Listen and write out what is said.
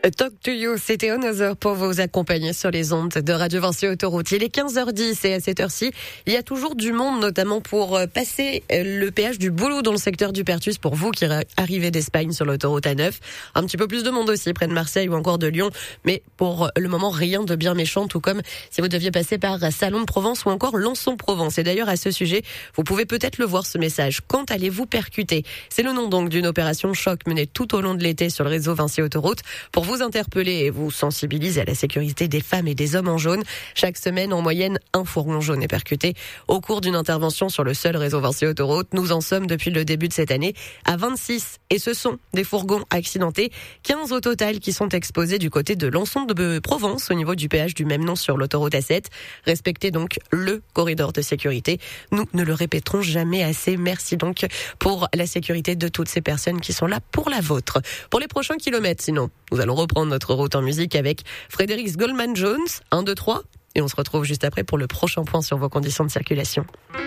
Talk to you, c'était Another pour vous accompagner sur les ondes de Radio Vinci Autoroute. Il est 15h10 et à cette heure-ci, il y a toujours du monde, notamment pour passer le péage du Boulot dans le secteur du Pertus pour vous qui arrivez d'Espagne sur l'autoroute A9. Un petit peu plus de monde aussi près de Marseille ou encore de Lyon, mais pour le moment, rien de bien méchant, tout comme si vous deviez passer par Salon de Provence ou encore Lançon-Provence. Et d'ailleurs, à ce sujet, vous pouvez peut-être le voir ce message. Quand allez-vous percuter? C'est le nom donc d'une opération choc menée tout au long de l'été sur le réseau Vinci Autoroute pour vous interpeller et vous sensibiliser à la sécurité des femmes et des hommes en jaune. Chaque semaine, en moyenne, un fourgon jaune est percuté. Au cours d'une intervention sur le seul réseau Vinci Autoroute, nous en sommes depuis le début de cette année à 26. Et ce sont des fourgons accidentés, 15 au total qui sont exposés du côté de Lançon de Provence au niveau du péage du même nom sur l'autoroute A7. Respectez donc le corridor de sécurité. Nous ne le répéterons jamais assez. Merci donc pour la sécurité de toutes ces personnes qui sont là pour la vôtre. Pour les prochains kilomètres, sinon, nous allons reprendre notre route en musique avec Frédéric Goldman Jones, 1, 2, 3. Et on se retrouve juste après pour le prochain point sur vos conditions de circulation.